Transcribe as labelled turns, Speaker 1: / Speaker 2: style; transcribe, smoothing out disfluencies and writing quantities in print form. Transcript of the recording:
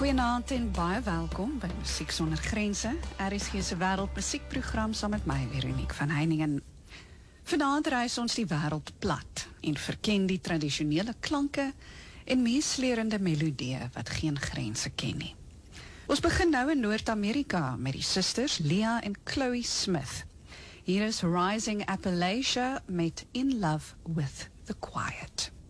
Speaker 1: Goeienaand en baie welkom by Musiek Sonder Grense. RSG se wêreldmusiekprogram saam met my, Veronique van Heiningen. Vanaand reis ons die wêreld plat en verken die tradisionele klanke en meesleurende melodieë wat geen grense ken nie. Ons begin nou in Noord-Amerika met die susters Leah en Chloe Smith. Hier is Rising Appalachia met In Love with the Quiet.